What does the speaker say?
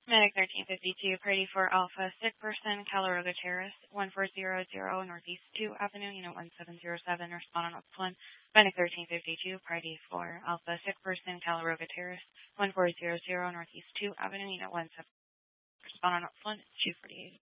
Medic 1352, Party 4 Alpha, sick person, Calaroga Terrace, 1400 Northeast 2 Avenue, Unit 1707, respond on Ops 1. Medic 1352, Party 4 Alpha, sick person, Calaroga Terrace, 1400 Northeast 2 Avenue, Unit 1707, respond on Ops 1, 248.